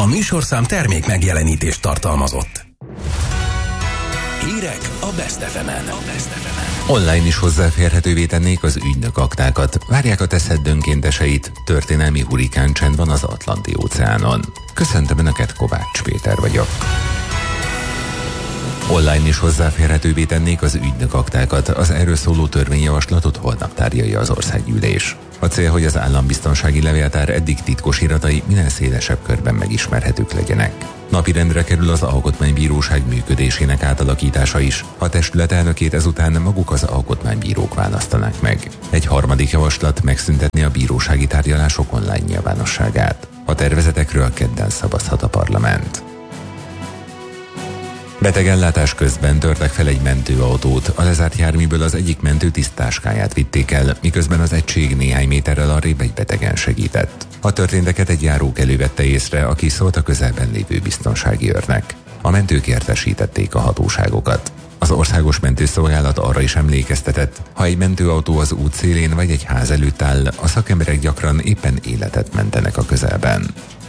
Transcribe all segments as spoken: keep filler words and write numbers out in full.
A műsorszám termék megjelenítést tartalmazott. Hírek a Best ef emen. Online is hozzáférhetővé tennék az ügynök aktákat. Várják a teszed önkénteseit. Történelmi hurikáncsend van az Atlanti-óceánon. Köszöntöm Önöket, Kovács Péter vagyok. Online is hozzáférhetővé tennék az ügynök aktákat. Az erről szóló törvényjavaslatot holnap tárgyalja az országgyűlés. A cél, hogy az állambiztonsági levéltár eddig titkos iratai minél szélesebb körben megismerhetők legyenek. Napirendre kerül az Alkotmánybíróság működésének átalakítása is. A testület elnökét ezután maguk az alkotmánybírók választanák meg. Egy harmadik javaslat megszüntetni a bírósági tárgyalások online nyilvánosságát. A tervezetekről kedden szavazhat a parlament. Betegellátás közben törtek fel egy mentőautót. A lezárt járműből az egyik mentő tisztáskáját vitték el, miközben az egység néhány méterrel arrébb egy betegen segített. A történteket egy járókelő vette észre, aki szólt a közelben lévő biztonsági őrnek. A mentők értesítették a hatóságokat. Az Országos Mentőszolgálat arra is emlékeztetett, ha egy mentőautó az út szélén vagy egy ház előtt áll, a szakemberek gyakran éppen életet mentenek a közelben.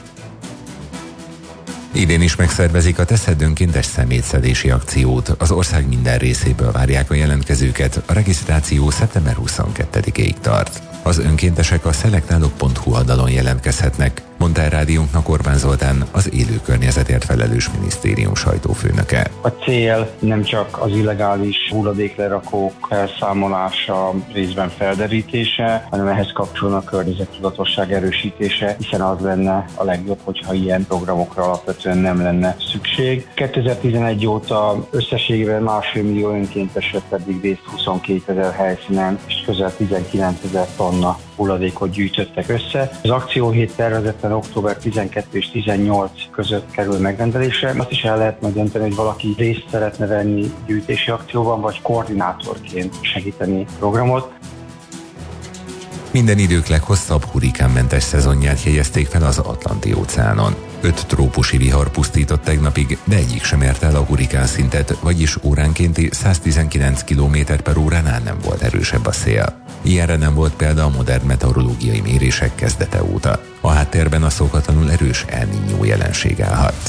Idén is megszervezik a Teszed önkéntes szemétszedési akciót. Az ország minden részéből várják a jelentkezőket, a regisztráció szeptember huszonkettedikéig tart. Az önkéntesek a szelektálok pont hu oldalon jelentkezhetnek, mondta el rádiónknak Orbán Zoltán, az élő környezetért felelős minisztérium sajtófőnöke. A cél nem csak az illegális hulladéklerakók felszámolása, részben felderítése, hanem ehhez kapcsolódnak a környezettudatosság erősítése, hiszen az lenne a legjobb, hogyha ilyen programokra alapvetően nem lenne szükség. kétezer-tizenegy óta összességében másfél millió önkéntes vett eddig részt huszonkétezer helyszínen, és közel tizenkilencezer tonna hulladékot gyűjtöttek össze. Az akcióhét tervezetten október tizenkettő és tizennyolc között kerül megrendelésre. Azt is el lehet majd dönteni, hogy valaki részt szeretne venni gyűjtési akcióban, vagy koordinátorként segíteni programot. Minden idők leghosszabb hurikánmentes szezonját jegyezték fel az Atlanti-óceánon. Öt trópusi vihar pusztított tegnapig, de egyik sem érte el a hurikán szintet, vagyis óránkénti száztizenkilenc kilométer per óránál nem volt erősebb a szél. Ilyenre nem volt példa a modern meteorológiai mérések kezdete óta. A háttérben a szokatlanul erős El Niño jelenség állhat.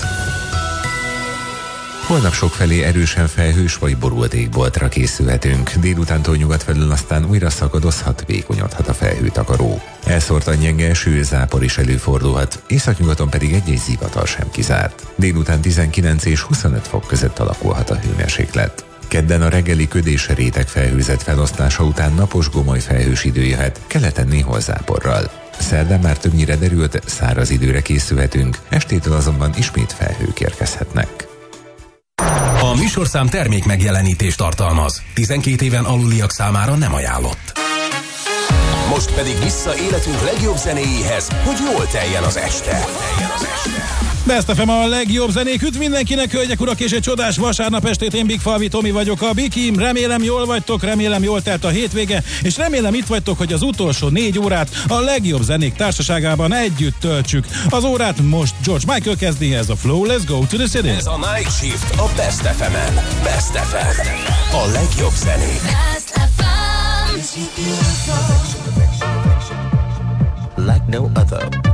Holnap sokfelé erősen felhős vagy borult égboltra készülhetünk. Délutántól nyugat felől aztán újra szakadozhat, vékonyodhat a felhőtakaró. Elszórtan gyenge eső, zápor is előfordulhat, északnyugaton pedig egy-egy zivatar sem kizárt. Délután tizenkilenc és huszonöt fok között alakulhat a hőmérséklet. Kedden a reggeli ködés réteg felhőzet felosztása után napos gomoly felhős idő jöhet, keleten néhol záporral. Szerdán már többnyire derült, száraz időre készülhetünk, estétől azonban ismét felhők érkezhetnek. A műsorszám termék megjelenítést tartalmaz. tizenkét éven aluliak számára nem ajánlott. Most pedig vissza életünk legjobb zenéjéhez, hogy jól teljen az este. Best ef em a legjobb zenék, üdv mindenkinek, hölgyek, urak, és egy csodás vasárnap estét. Én Big Falvi Tomi vagyok, a Bikim. Remélem jól vagytok, remélem jól telt a hétvége, és remélem itt vagytok, hogy az utolsó négy órát a legjobb zenék társaságában együtt töltsük. Az órát most George Michael kezdi, ez a Flow, Let's Go to the City. Ez a Night Shift a Best ef emen. Best ef em. A legjobb zenék. Best ef em. Like no other.